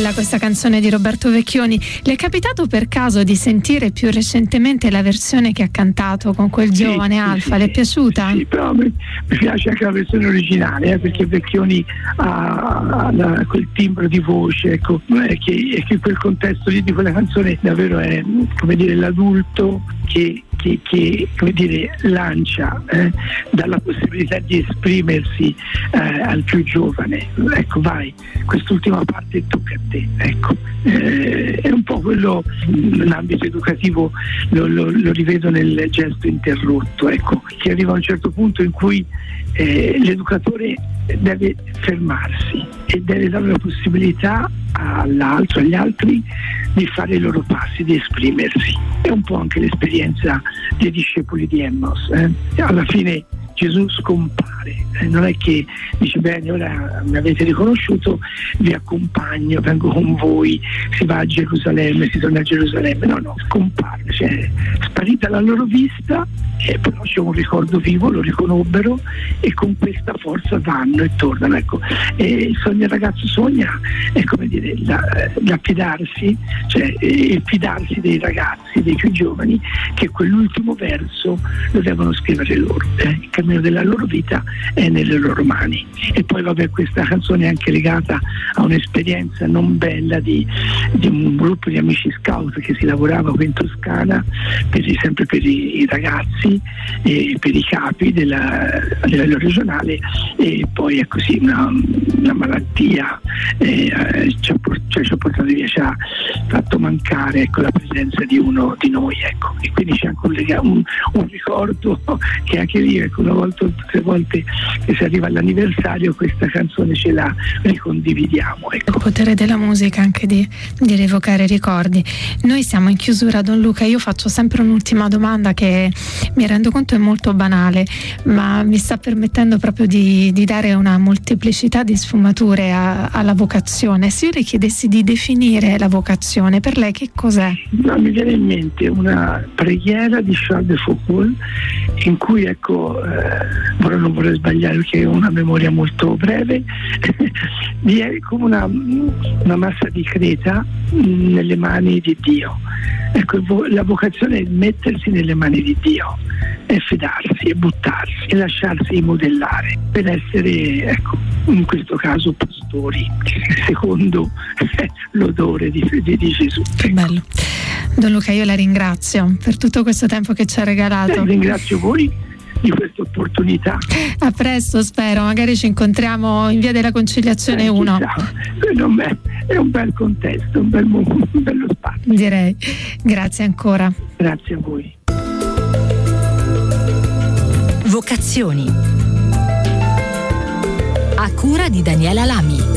Bella questa canzone di Roberto Vecchioni. Le è capitato per caso di sentire più recentemente la versione che ha cantato con quel giovane Alfa? Le è piaciuta? Sì, però mi piace anche la versione originale, perché Vecchioni ha quel timbro di voce, ecco, che quel contesto lì di quella canzone davvero è, come dire, l'adulto che come dire, lancia dalla possibilità di esprimersi al più giovane. Ecco, vai, quest'ultima parte tocca a te. Ecco, è un po' quello, nell'ambito educativo lo rivedo nel gesto interrotto, ecco, che arriva a un certo punto in cui l'educatore deve fermarsi e deve dare la possibilità all'altro, agli altri, di fare i loro passi, di esprimersi. È un po' anche l'esperienza dei discepoli di Emmaus. Alla fine Gesù scompare, non è che dice bene, ora mi avete riconosciuto, vi accompagno, vengo con voi, si va a Gerusalemme, si torna a Gerusalemme. No, scompare, cioè sparita la loro vista, però c'è un ricordo vivo, lo riconobbero e con questa forza vanno e tornano. Ecco, il ragazzo sogna è, come dire, l'affidarsi, cioè il fidarsi dei ragazzi, dei più giovani, che quell'ultimo verso lo devono scrivere loro. Il cammino della loro vita è nelle loro mani. E poi vabbè, questa canzone è anche legata a un'esperienza non bella di un gruppo di amici scout che si lavorava qui in Toscana sempre per i ragazzi e per i capi a livello regionale, e poi è così una malattia ci ha portato via, ci ha fatto mancare, ecco, la presenza di uno di noi, ecco, e quindi c'è anche un ricordo che anche lì, ecco, una volta o tutte le volte che si arriva all'anniversario questa canzone ce la ricondividiamo, ecco. Il potere della musica anche di rievocare ricordi. Noi siamo in chiusura, Don Luca. Io faccio sempre un'ultima domanda che mi rendo conto è molto banale, ma mi sta permettendo proprio di dare una molteplicità di sfumature alla vocazione. Se io le chiedessi di definire la vocazione, per lei che cos'è? No, mi viene in mente una preghiera di Charles de Foucault in cui, ecco, non vorrei sbagliare perché ho una memoria molto breve, è come una massa di creta nelle mani di Dio. Ecco, la vocazione è mettersi nelle mani di Dio, è fidarsi, è buttarsi e lasciarsi modellare per essere, ecco, in questo caso pastori, secondo l'odore di Gesù. Che bello. Don Luca, io la ringrazio per tutto questo tempo che ci ha regalato. Ringrazio voi di questa opportunità. A presto, spero, magari ci incontriamo in via della Conciliazione 1. È un bel contesto, un bello spazio. Direi. Grazie ancora. Grazie a voi. Vocazioni a cura di Daniela Lamy.